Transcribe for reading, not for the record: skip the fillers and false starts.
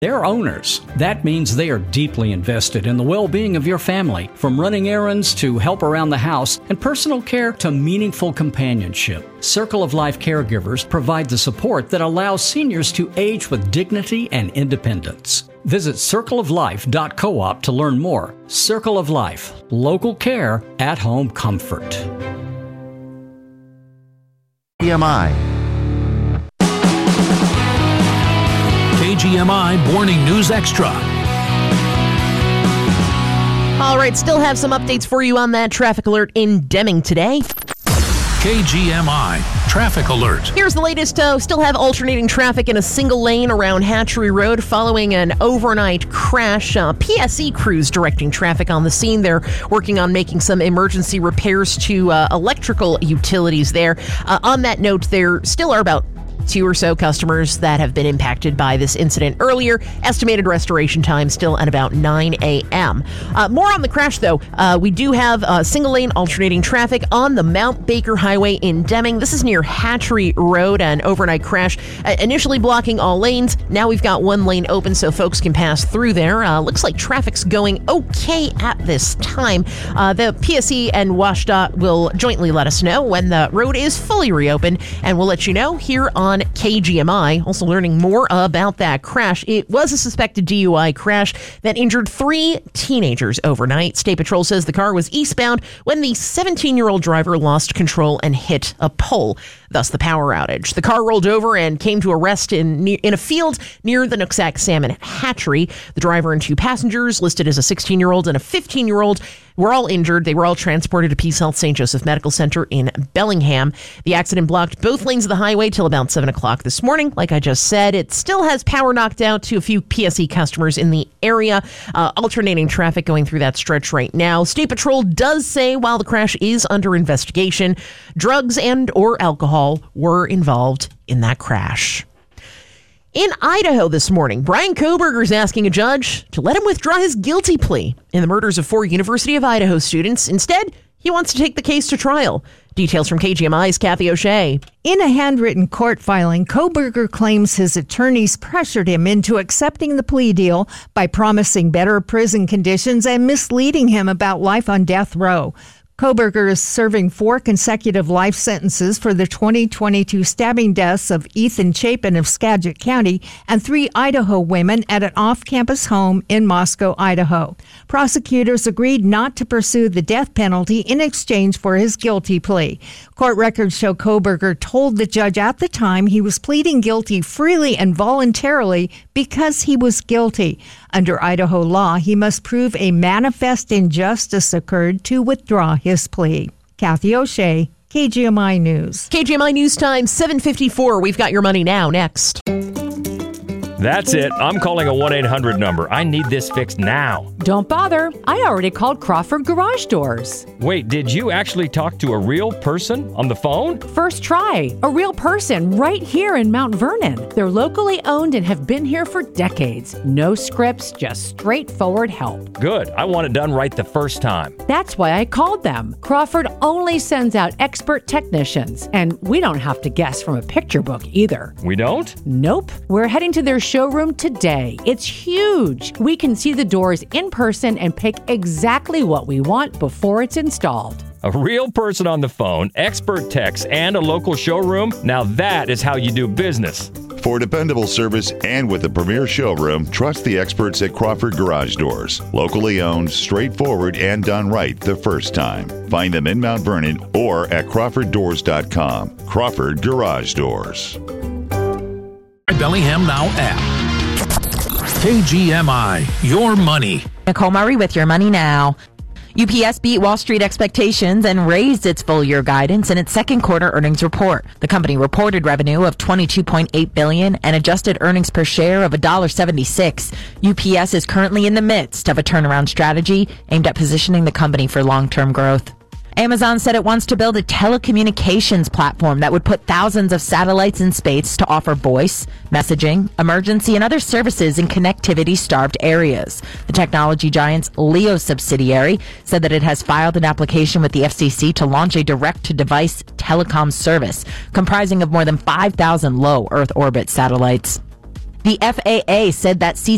They're owners. That means they are deeply invested in the well-being of your family, from running errands to help around the house and personal care to meaningful companionship. Circle of Life caregivers provide the support that allows seniors to age with dignity and independence. Visit circleoflife.coop to learn more. Circle of Life, local care, at-home comfort. KGMI. KGMI Morning News Extra. All right, still have some updates for you on that traffic alert in Deming today. KGMI Traffic Alert. Here's the latest. Still have alternating traffic in a single lane around Hatchery Road following an overnight crash. PSE crews directing traffic on the scene. They're working on making some emergency repairs to electrical utilities there. On that note, there still are about 2 or so customers that have been impacted by this incident earlier. Estimated restoration time still at about 9 a.m. More on the crash, though. We do have single lane alternating traffic on the Mount Baker Highway in Deming. This is near Hatchery Road, an overnight crash initially blocking all lanes. Now we've got one lane open so folks can pass through there. Looks like traffic's going okay at this time. The PSE and WashDOT will jointly let us know when the road is fully reopened, and we'll let you know here on KGMI. Also learning more about that crash. It was a suspected DUI crash that injured 3 teenagers overnight. State Patrol says the car was eastbound when the 17-year-old driver lost control and hit a pole, thus the power outage. The car rolled over and came to a rest in a field near the Nooksack Salmon Hatchery. The driver and 2 passengers, listed as a 16-year-old and a 15-year-old, were all injured. They were all transported to Peace Health St. Joseph Medical Center in Bellingham. The accident blocked both lanes of the highway till about 7 o'clock this morning. Like I just said, it still has power knocked out to a few PSE customers in the area. Alternating traffic going through that stretch right now. State Patrol does say while the crash is under investigation, drugs and or alcohol were involved in that crash. In Idaho this morning, Brian Kohberger is asking a judge to let him withdraw his guilty plea in the murders of 4 University of Idaho students. Instead, he wants to take the case to trial. Details from KGMI's Kathy O'Shea. In a handwritten court filing, Kohberger claims his attorneys pressured him into accepting the plea deal by promising better prison conditions and misleading him about life on death row. Kohberger is serving 4 consecutive life sentences for the 2022 stabbing deaths of Ethan Chapin of Skagit County and 3 Idaho women at an off-campus home in Moscow, Idaho. Prosecutors agreed not to pursue the death penalty in exchange for his guilty plea. Court records show Kohberger told the judge at the time he was pleading guilty freely and voluntarily because he was guilty. Under Idaho law, he must prove a manifest injustice occurred to withdraw his plea. Kathy O'Shea, KGMI News. KGMI News Time, 7:54. We've got your money now. Next. That's it. I'm calling a 1-800 number. I need this fixed now. Don't bother. I already called Crawford Garage Doors. Wait, did you actually talk to a real person on the phone? First try. A real person right here in Mount Vernon. They're locally owned and have been here for decades. No scripts, just straightforward help. Good. I want it done right the first time. That's why I called them. Crawford only sends out expert technicians, and we don't have to guess from a picture book either. We don't? Nope. We're heading to their showroom today. It's huge. We can see the doors in person and pick exactly what we want before it's installed. A real person on the phone, expert techs, and a local showroom? Now that is how you do business. For dependable service and with a premier showroom, trust the experts at Crawford Garage Doors. Locally owned, straightforward, and done right the first time. Find them in Mount Vernon or at crawforddoors.com. Crawford Garage Doors. Bellingham Now app. KGMI, your money. Nicole Murray with your money now. UPS beat Wall Street expectations and raised its full-year guidance in its second quarter earnings report. The company reported revenue of $22.8 billion and adjusted earnings per share of $1.76. UPS is currently in the midst of a turnaround strategy aimed at positioning the company for long-term growth. Amazon said it wants to build a telecommunications platform that would put thousands of satellites in space to offer voice, messaging, emergency, and other services in connectivity-starved areas. The technology giant's Leo subsidiary said that it has filed an application with the FCC to launch a direct-to-device telecom service comprising of more than 5,000 low Earth orbit satellites. The FAA said that seats